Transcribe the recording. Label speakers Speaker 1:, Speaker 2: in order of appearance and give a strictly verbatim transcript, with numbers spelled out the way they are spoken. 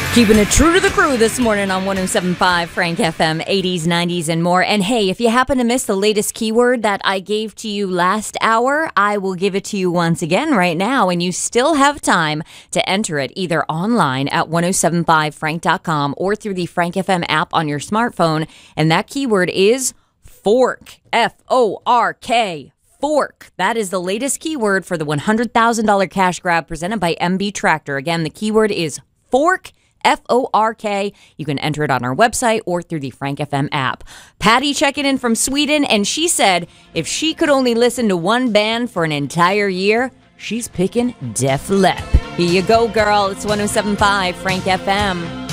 Speaker 1: Keeping it true to the crew this morning on one oh seven point five Frank F M, eighties, nineties, and more. And hey, if you happen to miss the latest keyword that I gave to you last hour, I will give it to you once again right now. And you still have time to enter it either online at ten seventy-five frank dot com or through the Frank F M app on your smartphone. And that keyword is fork. F O R K. Fork. That is the latest keyword for the one hundred thousand dollars cash grab presented by M B Tractor. Again, the keyword is fork. F O R K. You can enter it on our website or through the Frank F M app. Patty checking in from Sweden, and she said if she could only listen to one band for an entire year, she's picking Def Leppard. Here you go, girl. It's one oh seven point five Frank F M.